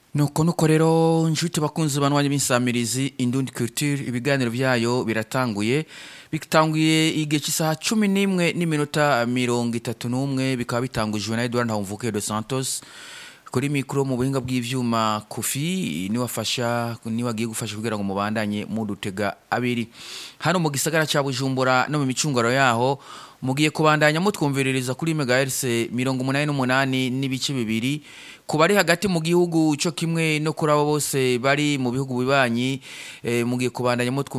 nuko rero nshuti bakunzi banwanye b'insamirizi Indundi Culture ibiganiro vyayo bitanguye igihe cy'isaha 11:31 bikaba bitangujwe na Edouard Ntawumvuke dos Santos kuri mikro mu buhinga bw'ivyuma Kofi ni wagiye gufasha kugira ngo mubandanye mudutega abiri hano mu gisagara ca Bujumbura no mu micungaro yaho mugiye kubandanya mutwumviririza kuri megahertz 88 n'ibice bibiri kubari hagati mu gihugu cyo kimwe no kuri abo bose bari mu bihugu bibanyi mugiye kubandanya